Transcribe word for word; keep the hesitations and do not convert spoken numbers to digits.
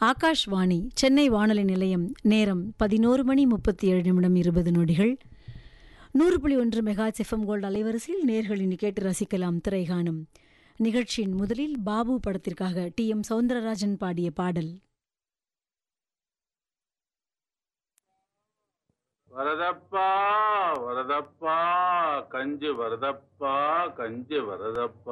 ஆகாஷ்வாணி சென்னை வானொலி நிலையம். நேரம் பதினோரு மணி முப்பத்தி ஏழு நிமிடம் இருபது நொடிகள். நூறு புள்ளி ஒன்று மெகா எஃப்எம் கோல்டு அலைவரிசையில் நேர்களின் கேட்டு ரசிக்கலாம் திரைகாணும் நிகழ்ச்சியின் முதலில் பாபு படத்திற்காக டி எம் சௌந்தரராஜன் பாடிய பாடல். வரதப்பா வரதப்பா கஞ்சி வரதப்பா கஞ்சி வரதப்பா